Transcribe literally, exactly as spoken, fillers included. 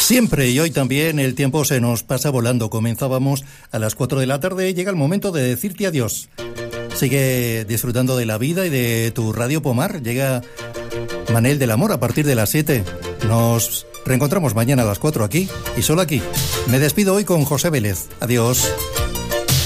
Siempre y hoy también el tiempo se nos pasa volando. Comenzábamos a las cuatro de la tarde y llega el momento de decirte adiós. Sigue disfrutando de la vida y de tu Radio Pomar. Llega Manel del Amor a partir de las siete. Nos reencontramos mañana a las cuatro aquí y solo aquí. Me despido hoy con José Vélez. Adiós.